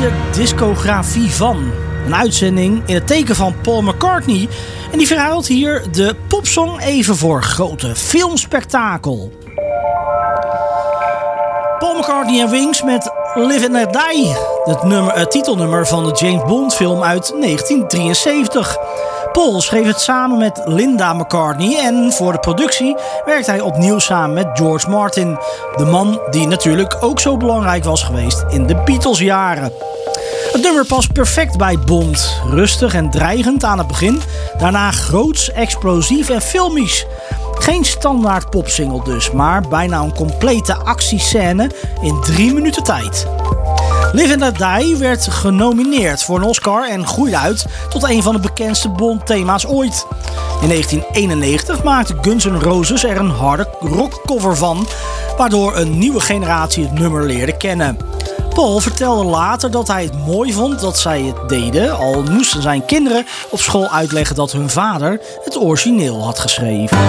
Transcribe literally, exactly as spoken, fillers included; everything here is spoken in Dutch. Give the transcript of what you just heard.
de discografie van. Een uitzending in het teken van Paul McCartney. En die verhuilt hier de popsong even voor grote filmspektakel. Paul McCartney en Wings met Live and Let Die. Het, nummer, het titelnummer van de James Bond film uit negentien drieënzeventig. Paul schreef het samen met Linda McCartney en voor de productie werkt hij opnieuw samen met George Martin. De man die natuurlijk ook zo belangrijk was geweest in de Beatles-jaren. Het nummer past perfect bij Bond. Rustig en dreigend aan het begin. Daarna groots, explosief en filmisch. Geen standaard popsingle dus, maar bijna een complete actiescène in drie minuten tijd. Live and Let Die werd genomineerd voor een Oscar en groeide uit tot een van de bekendste Bond-thema's ooit. In negentien eenennegentig maakte Guns N' Roses er een harde rockcover van, waardoor een nieuwe generatie het nummer leerde kennen. Paul vertelde later dat hij het mooi vond dat zij het deden, al moesten zijn kinderen op school uitleggen dat hun vader het origineel had geschreven.